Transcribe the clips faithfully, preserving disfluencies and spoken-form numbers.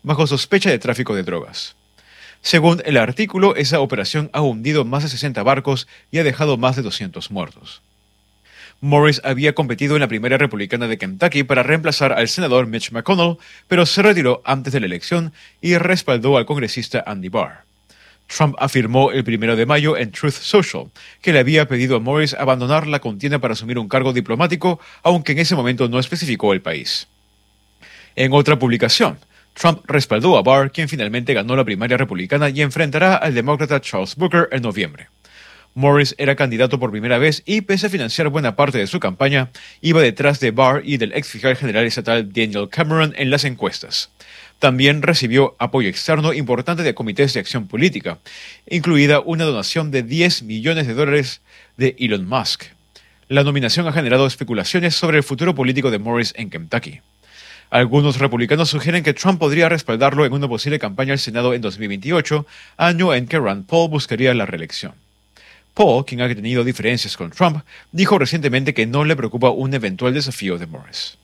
bajo sospecha de tráfico de drogas. Según el artículo, esa operación ha hundido más de sesenta barcos y ha dejado más de doscientos muertos. Morris había competido en la primaria republicana de Kentucky para reemplazar al senador Mitch McConnell, pero se retiró antes de la elección y respaldó al congresista Andy Barr. Trump afirmó el primero de mayo en Truth Social que le había pedido a Morris abandonar la contienda para asumir un cargo diplomático, aunque en ese momento no especificó el país. En otra publicación, Trump respaldó a Barr, quien finalmente ganó la primaria republicana y enfrentará al demócrata Charles Booker en noviembre. Morris era candidato por primera vez y, pese a financiar buena parte de su campaña, iba detrás de Barr y del ex fiscal general estatal Daniel Cameron en las encuestas. También recibió apoyo externo importante de comités de acción política, incluida una donación de diez millones de dólares de Elon Musk. La nominación ha generado especulaciones sobre el futuro político de Morris en Kentucky. Algunos republicanos sugieren que Trump podría respaldarlo en una posible campaña al Senado en dos mil veintiocho, año en que Rand Paul buscaría la reelección. Paul, quien ha tenido diferencias con Trump, dijo recientemente que no le preocupa un eventual desafío de Morris.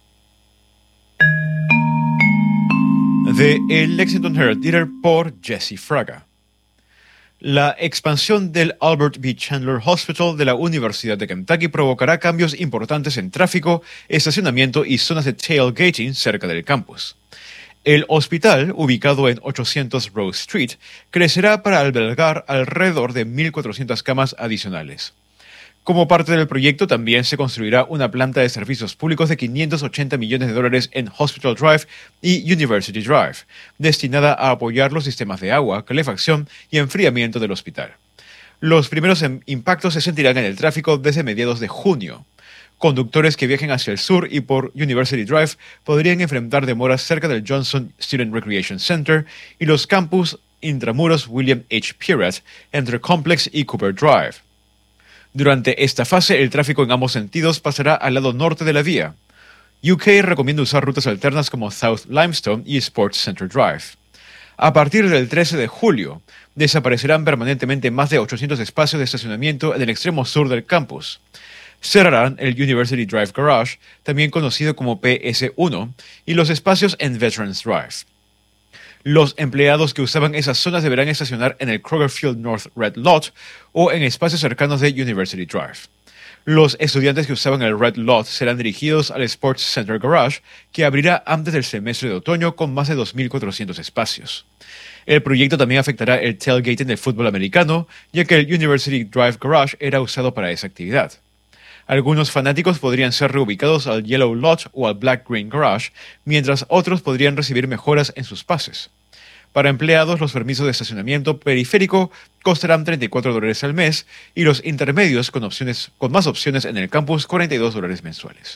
De El Lexington Herald Leader por Jesse Fraga. La expansión del Albert B. Chandler Hospital de la Universidad de Kentucky provocará cambios importantes en tráfico, estacionamiento y zonas de tailgating cerca del campus. El hospital, ubicado en ochocientos Rose Street, crecerá para albergar alrededor de mil cuatrocientas camas adicionales. Como parte del proyecto, también se construirá una planta de servicios públicos de quinientos ochenta millones de dólares en Hospital Drive y University Drive, destinada a apoyar los sistemas de agua, calefacción y enfriamiento del hospital. Los primeros impactos se sentirán en el tráfico desde mediados de junio. Conductores que viajen hacia el sur y por University Drive podrían enfrentar demoras cerca del Johnson Student Recreation Center y los campus intramuros William H. Pierrett entre Complex y Cooper Drive. Durante esta fase, el tráfico en ambos sentidos pasará al lado norte de la vía. U K recomienda usar rutas alternas como South Limestone y Sports Center Drive. A partir del trece de julio, desaparecerán permanentemente más de ochocientos espacios de estacionamiento en el extremo sur del campus. Cerrarán el University Drive Garage, también conocido como P S uno, y los espacios en Veterans Drive. Los empleados que usaban esas zonas deberán estacionar en el Kroger Field North Red Lot o en espacios cercanos de University Drive. Los estudiantes que usaban el Red Lot serán dirigidos al Sports Center Garage, que abrirá antes del semestre de otoño con más de dos mil cuatrocientos espacios. El proyecto también afectará el tailgating del fútbol americano, ya que el University Drive Garage era usado para esa actividad. Algunos fanáticos podrían ser reubicados al Yellow Lot o al Black Green Garage, mientras otros podrían recibir mejoras en sus pases. Para empleados, los permisos de estacionamiento periférico costarán treinta y cuatro dólares al mes y los intermedios con, opciones, con más opciones en el campus cuarenta y dos dólares mensuales.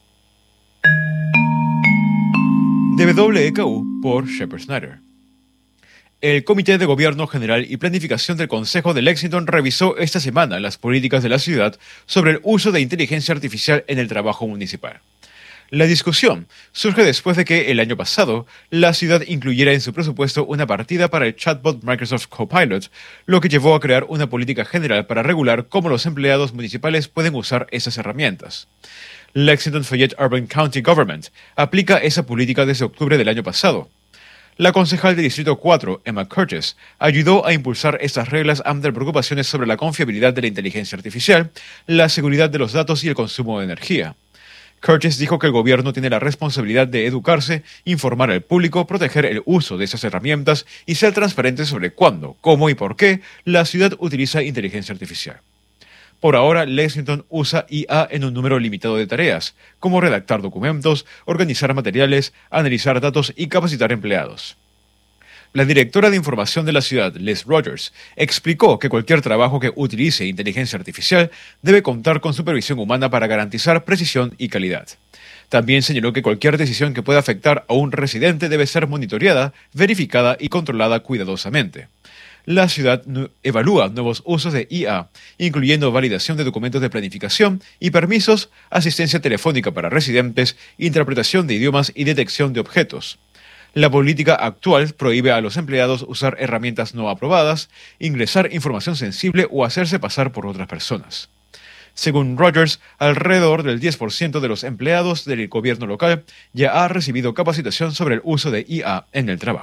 De W E K U por Shepard Snyder. El Comité de Gobierno General y Planificación del Consejo de Lexington revisó esta semana las políticas de la ciudad sobre el uso de inteligencia artificial en el trabajo municipal. La discusión surge después de que el año pasado la ciudad incluyera en su presupuesto una partida para el chatbot Microsoft Copilot, lo que llevó a crear una política general para regular cómo los empleados municipales pueden usar esas herramientas. Lexington Fayette Urban County Government aplica esa política desde octubre del año pasado. La concejal del Distrito cuatro, Emma Curtis, ayudó a impulsar estas reglas ante preocupaciones sobre la confiabilidad de la inteligencia artificial, la seguridad de los datos y el consumo de energía. Curtis dijo que el gobierno tiene la responsabilidad de educarse, informar al público, proteger el uso de esas herramientas y ser transparente sobre cuándo, cómo y por qué la ciudad utiliza inteligencia artificial. Por ahora, Lexington usa I A en un número limitado de tareas, como redactar documentos, organizar materiales, analizar datos y capacitar empleados. La directora de información de la ciudad, Liz Rogers, explicó que cualquier trabajo que utilice inteligencia artificial debe contar con supervisión humana para garantizar precisión y calidad. También señaló que cualquier decisión que pueda afectar a un residente debe ser monitoreada, verificada y controlada cuidadosamente. La ciudad evalúa nuevos usos de I A, incluyendo validación de documentos de planificación y permisos, asistencia telefónica para residentes, interpretación de idiomas y detección de objetos. La política actual prohíbe a los empleados usar herramientas no aprobadas, ingresar información sensible o hacerse pasar por otras personas. Según Rogers, alrededor del diez por ciento de los empleados del gobierno local ya ha recibido capacitación sobre el uso de I A en el trabajo.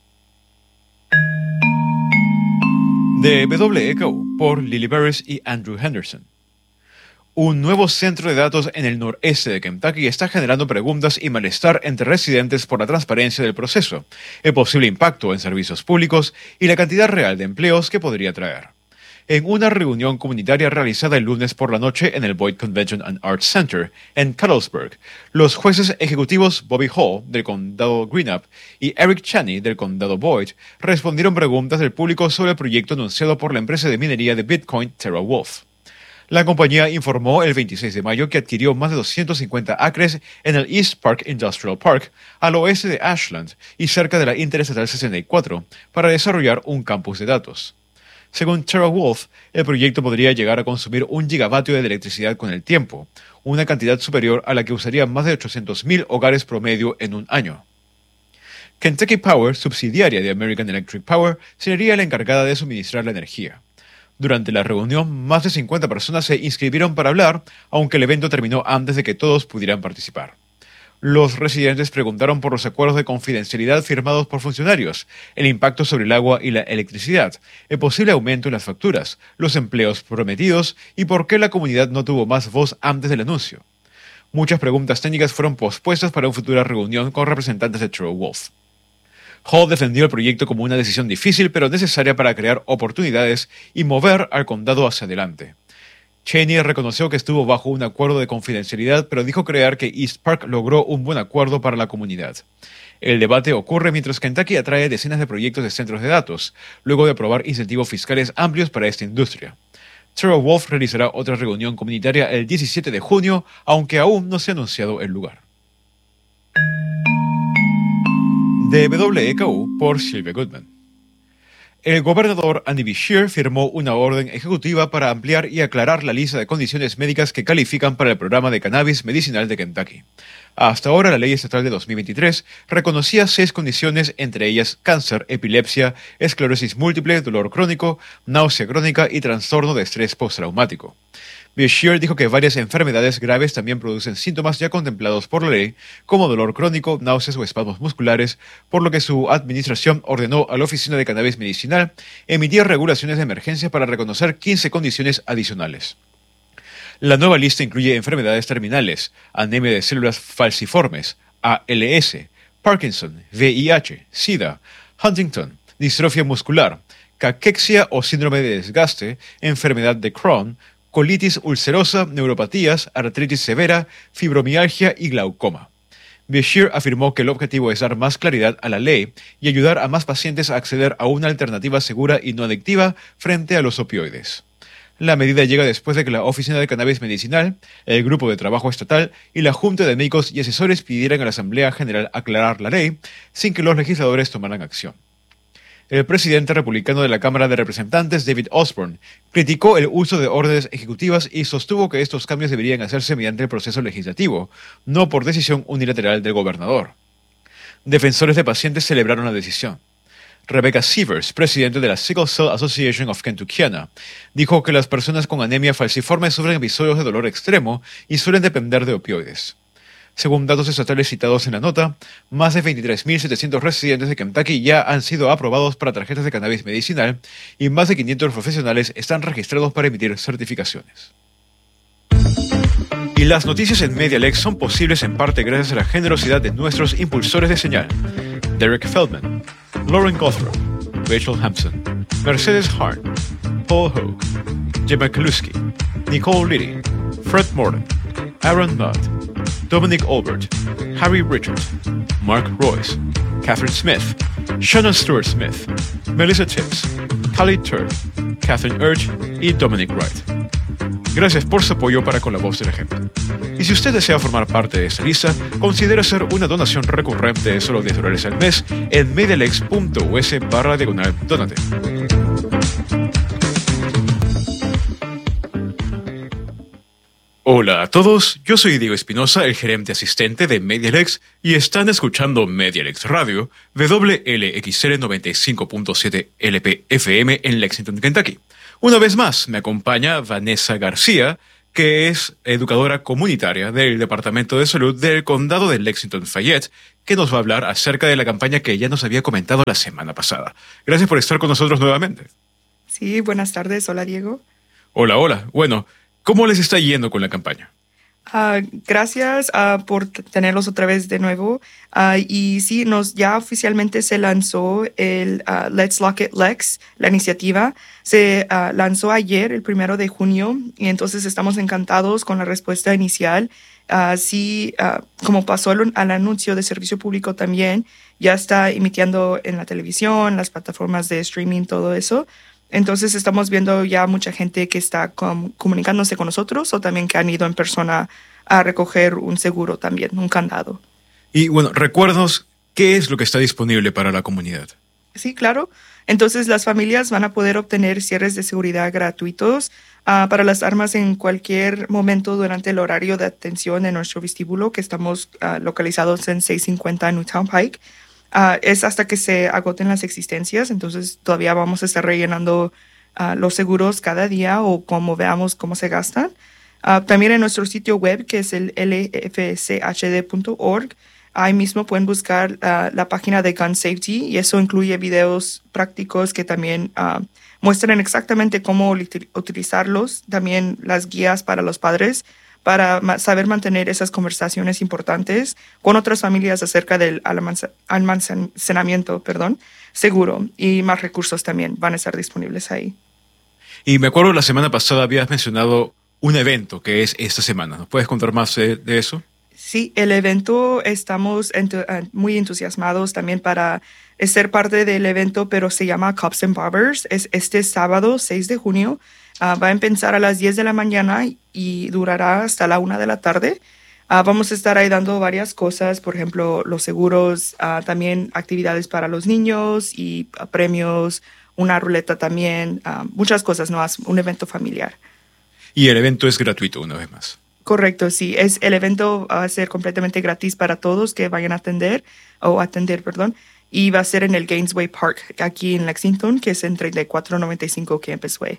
De W E K U por Lily Burris y Andrew Henderson. Un nuevo centro de datos en el noreste de Kentucky está generando preguntas y malestar entre residentes por la transparencia del proceso, el posible impacto en servicios públicos y la cantidad real de empleos que podría traer. En una reunión comunitaria realizada el lunes por la noche en el Boyd Convention and Arts Center en Cattlesburg, los jueces ejecutivos Bobby Hall del condado Greenup y Eric Chaney del condado Boyd respondieron preguntas del público sobre el proyecto anunciado por la empresa de minería de Bitcoin TerraWolf. La compañía informó el veintiséis de mayo que adquirió más de doscientos cincuenta acres en el East Park Industrial Park, al oeste de Ashland y cerca de la Interestatal sesenta y cuatro, para desarrollar un campus de datos. Según TerraWolf, el proyecto podría llegar a consumir un gigavatio de electricidad con el tiempo, una cantidad superior a la que usarían más de ochocientos mil hogares promedio en un año. Kentucky Power, subsidiaria de American Electric Power, sería la encargada de suministrar la energía. Durante la reunión, más de cincuenta personas se inscribieron para hablar, aunque el evento terminó antes de que todos pudieran participar. Los residentes preguntaron por los acuerdos de confidencialidad firmados por funcionarios, el impacto sobre el agua y la electricidad, el posible aumento en las facturas, los empleos prometidos y por qué la comunidad no tuvo más voz antes del anuncio. Muchas preguntas técnicas fueron pospuestas para una futura reunión con representantes de TerraWolf. Hall defendió el proyecto como una decisión difícil pero necesaria para crear oportunidades y mover al condado hacia adelante. Cheney reconoció que estuvo bajo un acuerdo de confidencialidad, pero dijo creer que East Park logró un buen acuerdo para la comunidad. El debate ocurre mientras Kentucky atrae decenas de proyectos de centros de datos, luego de aprobar incentivos fiscales amplios para esta industria. TerraWolf realizará otra reunión comunitaria el diecisiete de junio, aunque aún no se ha anunciado el lugar. De W E K U por Sylvia Goodman. El gobernador Andy Beshear firmó una orden ejecutiva para ampliar y aclarar la lista de condiciones médicas que califican para el programa de cannabis medicinal de Kentucky. Hasta ahora, la ley estatal de dos mil veintitrés reconocía seis condiciones, entre ellas cáncer, epilepsia, esclerosis múltiple, dolor crónico, náusea crónica y trastorno de estrés postraumático. Beshear dijo que varias enfermedades graves también producen síntomas ya contemplados por la ley, como dolor crónico, náuseas o espasmos musculares, por lo que su administración ordenó a la Oficina de Cannabis Medicinal emitir regulaciones de emergencia para reconocer quince condiciones adicionales. La nueva lista incluye enfermedades terminales, anemia de células falciformes, A L S, Parkinson, V I H, SIDA, Huntington, distrofia muscular, caquexia o síndrome de desgaste, enfermedad de Crohn, colitis ulcerosa, neuropatías, artritis severa, fibromialgia y glaucoma. Beshear afirmó que el objetivo es dar más claridad a la ley y ayudar a más pacientes a acceder a una alternativa segura y no adictiva frente a los opioides. La medida llega después de que la Oficina de Cannabis Medicinal, el Grupo de Trabajo Estatal y la Junta de Médicos y Asesores pidieran a la Asamblea General aclarar la ley sin que los legisladores tomaran acción. El presidente republicano de la Cámara de Representantes, David Osborne, criticó el uso de órdenes ejecutivas y sostuvo que estos cambios deberían hacerse mediante el proceso legislativo, no por decisión unilateral del gobernador. Defensores de pacientes celebraron la decisión. Rebecca Sievers, presidente de la Sickle Cell Association of Kentuckiana, dijo que las personas con anemia falciforme sufren episodios de dolor extremo y suelen depender de opioides. Según datos estatales citados en la nota, más de veintitrés mil setecientos residentes de Kentucky ya han sido aprobados para tarjetas de cannabis medicinal y más de quinientos profesionales están registrados para emitir certificaciones. Y las noticias en MediaLex son posibles en parte gracias a la generosidad de nuestros impulsores de señal: Derek Feldman, Lauren Gothrop, Rachel Hampson, Mercedes Harn, Paul Hogue, Gemma Kaluski, Nicole Liddy, Fred Morton, Aaron Mudd, Dominic Albert, Harry Richard, Mark Royce, Catherine Smith, Shannon Stewart Smith, Melissa Tibbs, Callie Turr, Catherine Urge y Dominic Wright. Gracias por su apoyo para Con la Voz de la Gente. Y si usted desea formar parte de esta lista, considere hacer una donación recurrente de solo diez dólares al mes en medialex.us barra diagonal donate. Hola a todos, yo soy Diego Espinosa, el gerente asistente de MediaLex, y están escuchando MediaLex Radio, W L X L noventa y cinco punto siete L P F M en Lexington, Kentucky. Una vez más, me acompaña Vanessa García, que es educadora comunitaria del Departamento de Salud del Condado de Lexington-Fayette, que nos va a hablar acerca de la campaña que ya nos había comentado la semana pasada. Gracias por estar con nosotros nuevamente. Sí, buenas tardes. Hola, Diego. Hola, hola. Bueno, ¿cómo les está yendo con la campaña? Uh, gracias uh, por t- tenerlos otra vez de nuevo. Uh, y sí, nos ya oficialmente se lanzó el uh, Let's Lock It Lex, la iniciativa. Se uh, lanzó ayer, el primero de junio, y entonces estamos encantados con la respuesta inicial. Uh, sí, uh, como pasó al, al anuncio de servicio público también, ya está emitiendo en la televisión, las plataformas de streaming, todo eso. Entonces estamos viendo ya mucha gente que está com- comunicándose con nosotros o también que han ido en persona a recoger un seguro también, un candado. Y bueno, recuérdanos qué es lo que está disponible para la comunidad. Sí, claro. Entonces las familias van a poder obtener cierres de seguridad gratuitos uh, para las armas en cualquier momento durante el horario de atención en nuestro vestíbulo, que estamos uh, localizados en seiscientos cincuenta Newtown Pike. Uh, es hasta que se agoten las existencias, entonces todavía vamos a estar rellenando uh, los seguros cada día o como veamos cómo se gastan. Uh, también en nuestro sitio web, que es el L F C H D punto org, ahí mismo pueden buscar uh, la página de Gun Safety y eso incluye videos prácticos que también uh, muestran exactamente cómo util- utilizarlos, también las guías para los padres, para ma- saber mantener esas conversaciones importantes con otras familias acerca del almanza- almacenamiento perdón, seguro, y más recursos también van a estar disponibles ahí. Y me acuerdo la semana pasada habías mencionado un evento que es esta semana. ¿Nos puedes contar más de, de eso? Sí, el evento estamos entu- uh, muy entusiasmados también para ser parte del evento, pero se llama Cops and Barbers. Es este sábado, seis de junio. Uh, va a empezar a las diez de la mañana y durará hasta la una de la tarde. Uh, vamos a estar ahí dando varias cosas, por ejemplo, los seguros, uh, también actividades para los niños y uh, premios, una ruleta también, uh, muchas cosas, ¿no? Es un evento familiar. Y el evento es gratuito, una vez más. Correcto, sí. Es, el evento va a ser completamente gratis para todos que vayan a atender, o atender, perdón, y va a ser en el Gainesway Park, aquí en Lexington, que es en treinta y cuatro noventa y cinco Campus Way.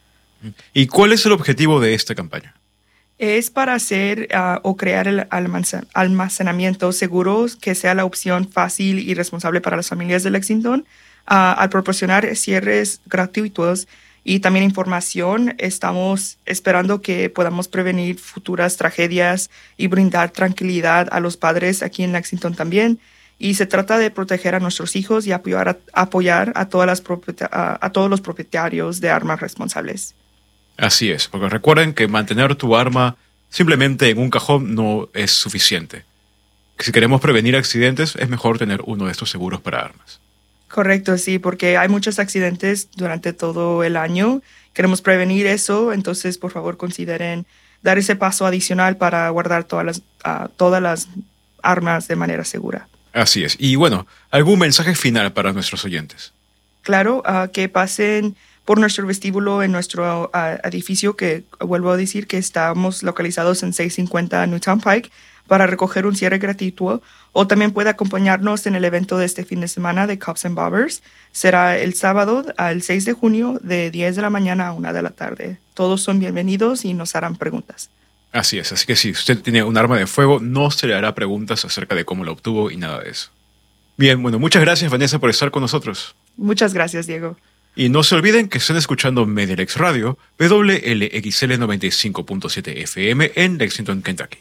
¿Y cuál es el objetivo de esta campaña? Es para hacer uh, o crear el almacen- almacenamiento seguro que sea la opción fácil y responsable para las familias de Lexington. Uh, al proporcionar cierres gratuitos y también información, estamos esperando que podamos prevenir futuras tragedias y brindar tranquilidad a los padres aquí en Lexington también. Y se trata de proteger a nuestros hijos y apoyar a, apoyar a, todas las propieta- a, a todos los propietarios de armas responsables. Así es, porque recuerden que mantener tu arma simplemente en un cajón no es suficiente. Si queremos prevenir accidentes, es mejor tener uno de estos seguros para armas. Correcto, sí, porque hay muchos accidentes durante todo el año. Queremos prevenir eso, entonces por favor consideren dar ese paso adicional para guardar todas las, uh, todas las armas de manera segura. Así es. Y bueno, ¿algún mensaje final para nuestros oyentes? Claro, uh, que pasen por nuestro vestíbulo en nuestro uh, edificio, que vuelvo a decir que estamos localizados en seiscientos cincuenta Newtown Pike, para recoger un cierre gratuito, o también puede acompañarnos en el evento de este fin de semana de Cops and Barbers. Será el sábado, el seis de junio, de diez de la mañana a una de la tarde. Todos son bienvenidos y nos harán preguntas. Así es, así que si usted tiene un arma de fuego, no se le hará preguntas acerca de cómo la obtuvo y nada de eso. Bien, bueno, muchas gracias, Vanessa, por estar con nosotros. Muchas gracias, Diego. Y no se olviden que están escuchando MediaLex Radio, W L X L noventa y cinco punto siete F M en Lexington, Kentucky.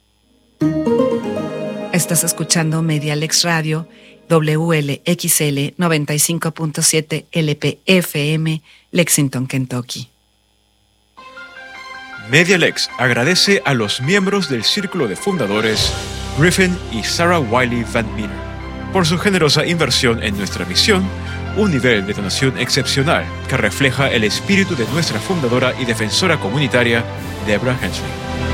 Estás escuchando MediaLex Radio, W L X L noventa y cinco punto siete L P F M, Lexington, Kentucky. MediaLex agradece a los miembros del Círculo de Fundadores, Griffin y Sarah Wiley Van Meter, por su generosa inversión en nuestra misión, un nivel de donación excepcional que refleja el espíritu de nuestra fundadora y defensora comunitaria, Deborah Hensley.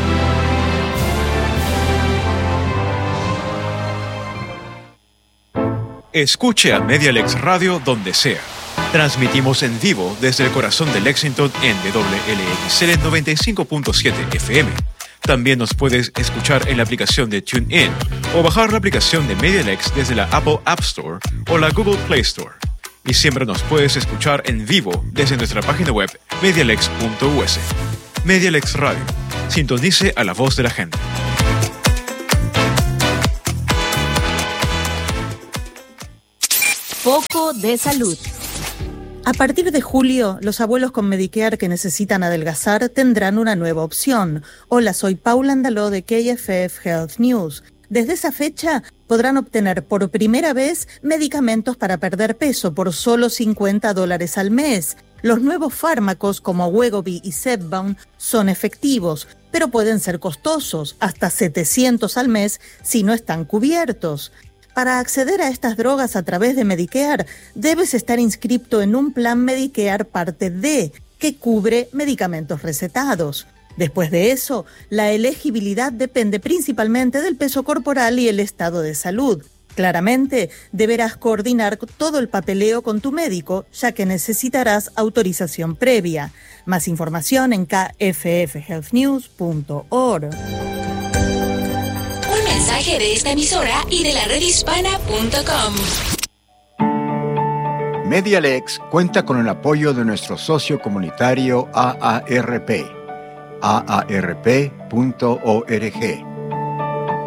Escuche a MediaLex Radio donde sea. Transmitimos en vivo desde el corazón de Lexington en W L X L noventa y cinco punto siete F M. También nos puedes escuchar en la aplicación de TuneIn o bajar la aplicación de MediaLex desde la Apple App Store o la Google Play Store. Y siempre nos puedes escuchar en vivo desde nuestra página web medialex punto u s. MediaLex Radio, Sintonice a la voz de la gente. Foco de salud. A partir de julio, los abuelos con Medicare que necesitan adelgazar tendrán una nueva opción. Hola, soy Paula Andaló de K F F Health News. Desde esa fecha podrán obtener por primera vez medicamentos para perder peso por solo cincuenta dólares al mes. Los nuevos fármacos como Wegovy y Zepbound son efectivos, pero pueden ser costosos, hasta setecientos al mes si no están cubiertos. Para acceder a estas drogas a través de Medicare, debes estar inscrito en un plan Medicare Parte D, que cubre medicamentos recetados. Después de eso, la elegibilidad depende principalmente del peso corporal y el estado de salud. Claramente, deberás coordinar todo el papeleo con tu médico, ya que necesitarás autorización previa. Más información en k f f health news punto org. Mensaje de esta emisora y de la red hispana punto com. Medialex cuenta con el apoyo de nuestro socio comunitario A A R P, A A R P punto org.